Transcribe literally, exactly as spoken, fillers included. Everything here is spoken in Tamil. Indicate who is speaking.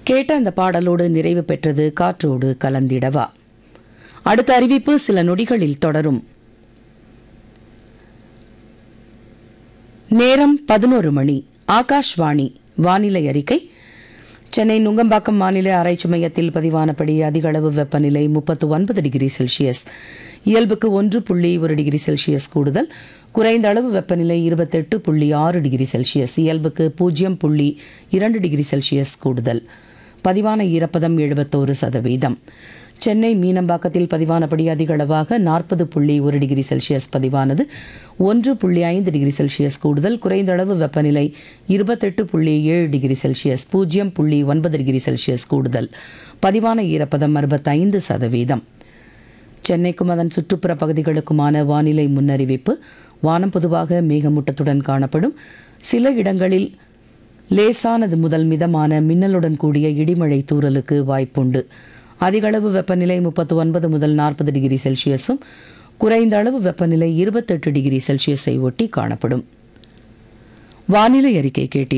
Speaker 1: கேட்ட அந்த பாடலோடு நிறைவு பெற்றது காற்றோடு கலந்திடவா. அடுத்த அறிவிப்பு சில நொடிகளில் தொடரும். நேரம் பதினோரு மணி. ஆகாஷ்வாணி வானிலை அறிக்கை. சென்னை நுங்கம்பாக்கம் வானிலை ஆராய்ச்சி மையத்தில் பதிவானபடி அதிக அளவு வெப்பநிலை முப்பத்து ஒன்பது டிகிரி செல்சியஸ், இயல்புக்கு ஒன்று புள்ளி ஒரு டிகிரி செல்சியஸ் கூடுதல். குறைந்த அளவு வெப்பநிலை இருபத்தெட்டு புள்ளி ஆறு டிகிரி செல்சியஸ், இயல்புக்கு பூஜ்ஜியம் புள்ளி இரண்டு டிகிரி செல்சியஸ் கூடுதல். பதிவான ஈரப்பதம் எழுபத்தோரு சதவீதம். சென்னை மீனம்பாக்கத்தில் பதிவானபடி அதிக அளவாக நாற்பது புள்ளி ஒரு டிகிரி செல்சியஸ் பதிவானது, ஒன்று புள்ளி ஐந்து டிகிரி செல்சியஸ் கூடுதல். குறைந்த அளவு வெப்பநிலை இருபத்தெட்டு புள்ளி ஏழு டிகிரி செல்சியஸ், பூஜ்ஜியம் புள்ளி ஒன்பது டிகிரி செல்சியஸ் கூடுதல். பதிவான ஈரப்பதம் அறுபத்தைந்து சதவீதம். சென்னைக்கும் அதன் சுற்றுப்புற பகுதிகளுக்குமான வானிலை முன்னறிவிப்பு. வானம் பொதுவாக மேகமூட்டத்துடன் காணப்படும். சில இடங்களில் லேசானது முதல் மிதமான மின்னலுடன் கூடிய இடிமழை தூறலுக்கு வாய்ப்புண்டு. அதிகளவு வெப்பநிலை முப்பத்து ஒன்பது முதல் நாற்பது டிகிரி செல்சியஸும், குறைந்த அளவு வெப்பநிலை இருபத்தெட்டு டிகிரி செல்சியஸை ஒட்டி காணப்படும். வானிலை அறிக்கை கேட்டீர்கள்.